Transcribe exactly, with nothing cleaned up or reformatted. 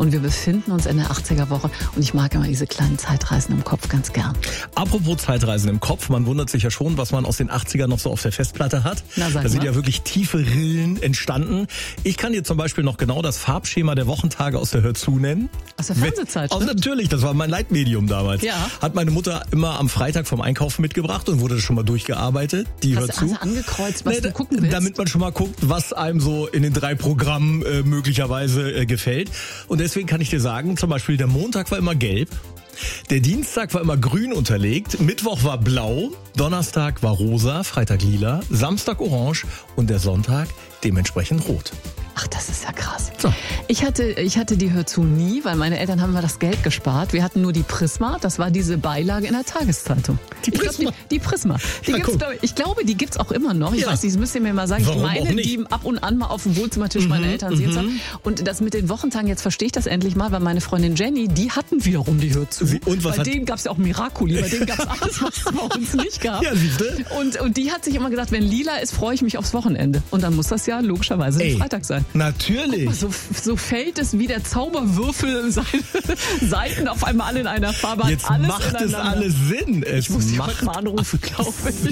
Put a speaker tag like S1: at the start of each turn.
S1: Und wir befinden uns in der achtziger-Woche und ich mag immer diese kleinen Zeitreisen im Kopf ganz gern.
S2: Apropos Zeitreisen im Kopf, man wundert sich ja schon, was man aus den achtzigern noch so auf der Festplatte hat.
S1: Na, sag
S2: da sind
S1: mal.
S2: ja wirklich tiefe Rillen entstanden. Ich kann dir zum Beispiel noch genau das Farbschema der Wochentage aus der Hör zu nennen.
S1: Aus der Fernsehzeit?
S2: Aus, natürlich, das war mein Leitmedium damals.
S1: Ja.
S2: Hat meine Mutter immer am Freitag vom Einkaufen mitgebracht und wurde das schon mal durchgearbeitet. Die Hör
S1: Hast,
S2: zu.
S1: hast du angekreuzt, was
S2: Nee,
S1: du gucken willst?
S2: Damit man schon mal guckt, was einem so in den drei Programmen äh, möglicherweise äh, gefällt. Und deswegen kann ich dir sagen, zum Beispiel der Montag war immer gelb, der Dienstag war immer grün unterlegt, Mittwoch war blau, Donnerstag war rosa, Freitag lila, Samstag orange und der Sonntag dementsprechend rot.
S1: Ach, das ist ja krass.
S2: So.
S1: Ich hatte, ich hatte die Hör zu nie, weil meine Eltern haben mir das Geld gespart. Wir hatten nur die Prisma, das war diese Beilage in der Tageszeitung.
S2: Die
S1: Ich
S2: Prisma?
S1: glaub, die, die Prisma. Die
S2: Ja,
S1: gibt's,
S2: guck.
S1: glaub, ich, ich glaube, die gibt's auch immer noch. Ich
S2: Ja.
S1: weiß nicht, das müsst ihr mir mal sagen.
S2: Warum
S1: ich
S2: auch
S1: meine,
S2: nicht?
S1: die ab und an mal auf dem Wohnzimmertisch meiner Eltern sehen soll. Und das mit den Wochentagen, jetzt verstehe ich das endlich mal, weil meine Freundin Jenny, die hatten wiederum die Hör zu.
S2: Sie- und was
S1: bei
S2: hat-
S1: denen gab's ja auch Miraculi, bei denen gab's alles, was es bei uns nicht gab.
S2: Ja, siehste.
S1: Und, und die hat sich immer gedacht, wenn lila ist, freue ich mich aufs Wochenende. Und dann muss das ja logischerweise
S2: Ey,
S1: Freitag sein.
S2: Natürlich.
S1: So, so fällt es wie der Zauberwürfel seine Seiten auf einmal alle in einer Farbe.
S2: Jetzt
S1: alles
S2: macht es
S1: ineinander.
S2: alles Sinn. Es
S1: Ich muss dich
S2: macht
S1: heute mal anrufen, glaube ich.